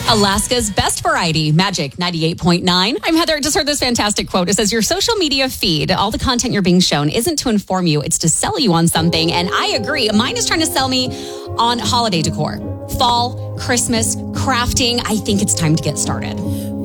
Alaska's best variety, Magic 98.9. I'm Heather. I just heard this fantastic quote. It says, your social media feed, all the content you're being shown isn't to inform you, it's to sell you on something. And I agree. Mine is trying to sell me on holiday decor, fall, Christmas, crafting. I think it's time to get started.